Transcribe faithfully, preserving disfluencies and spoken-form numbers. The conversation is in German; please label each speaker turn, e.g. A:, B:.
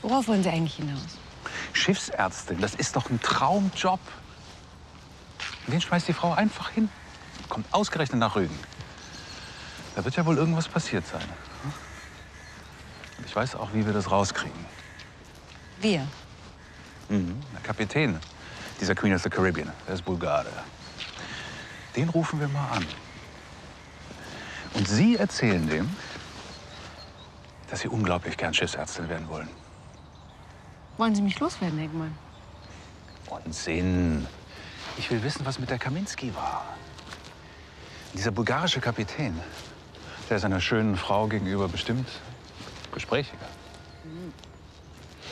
A: Worauf wollen Sie eigentlich hinaus?
B: Schiffsärztin, das ist doch ein Traumjob. Den schmeißt die Frau einfach hin. Kommt ausgerechnet nach Rügen. Da wird ja wohl irgendwas passiert sein. Und ich weiß auch, wie wir das rauskriegen.
A: Wir?
B: Mhm. Der Kapitän dieser Queen of the Caribbean, der ist Bulgare. Den rufen wir mal an. Und Sie erzählen dem, dass Sie unglaublich gern Schiffsärztin werden wollen.
A: Wollen Sie mich loswerden, Eggmann?
B: Unsinn. Ich will wissen, was mit der Kaminski war. Dieser bulgarische Kapitän, der ist einer schönen Frau gegenüber bestimmt gesprächiger.